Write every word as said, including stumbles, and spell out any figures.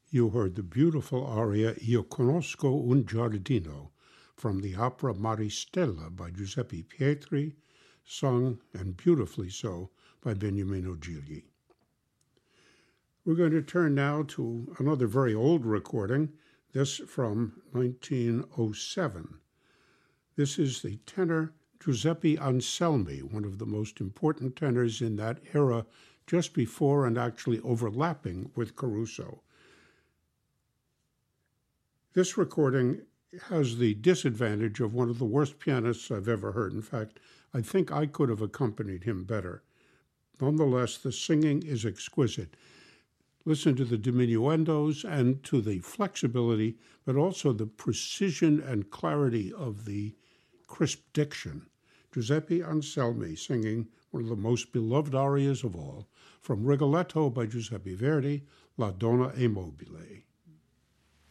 You heard the beautiful aria Io conosco un giardino from the opera Maristella by Giuseppe Pietri, sung, and beautifully so, by Beniamino Gigli. We're going to turn now to another very old recording, this from nineteen oh seven. This is the tenor Giuseppe Anselmi, one of the most important tenors in that era, just before and actually overlapping with Caruso. This recording has the disadvantage of one of the worst pianists I've ever heard. In fact, I think I could have accompanied him better. Nonetheless, the singing is exquisite. Listen to the diminuendos and to the flexibility, but also the precision and clarity of the crisp diction. Giuseppe Anselmi singing one of the most beloved arias of all, from Rigoletto by Giuseppe Verdi, La Donna è mobile.